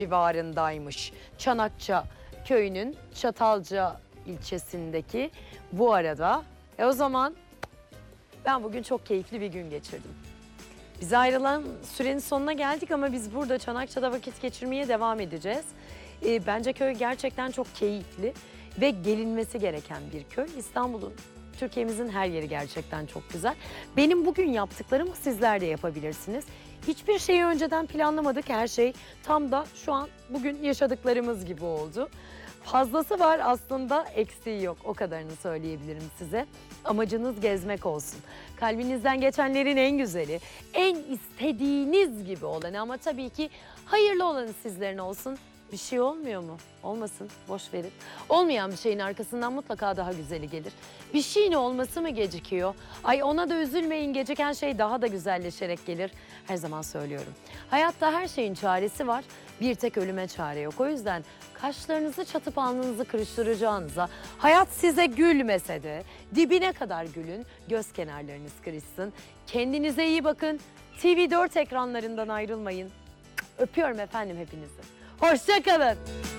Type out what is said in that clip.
civarındaymış. Çanakça köyünün Çatalca ilçesindeki bu arada. O zaman ben bugün çok keyifli bir gün geçirdim. Biz ayrılan sürenin sonuna geldik ama biz burada Çanakça'da vakit geçirmeye devam edeceğiz. Bence köy gerçekten çok keyifli ve gelinmesi gereken bir köy. İstanbul'un, Türkiye'mizin her yeri gerçekten çok güzel. Benim bugün yaptıklarımı sizler de yapabilirsiniz. Hiçbir şeyi önceden planlamadık. Her şey tam da şu an bugün yaşadıklarımız gibi oldu. Fazlası var aslında, eksiği yok. O kadarını söyleyebilirim size. Amacınız gezmek olsun. Kalbinizden geçenlerin en güzeli, en istediğiniz gibi olanı ama tabii ki hayırlı olanı sizlerin olsun. Bir şey olmuyor mu? Olmasın, boş verin. Olmayan bir şeyin arkasından mutlaka daha güzeli gelir. Bir şeyin olması mı gecikiyor? Ay ona da üzülmeyin, geciken şey daha da güzelleşerek gelir. Her zaman söylüyorum. Hayatta her şeyin çaresi var. Bir tek ölüme çare yok. O yüzden kaşlarınızı çatıp alnınızı kırıştıracağınıza, hayat size gülmese de dibine kadar gülün, göz kenarlarınız kırışsın. Kendinize iyi bakın. TV4 ekranlarından ayrılmayın. Öpüyorum efendim hepinizi. Hoşça kalın.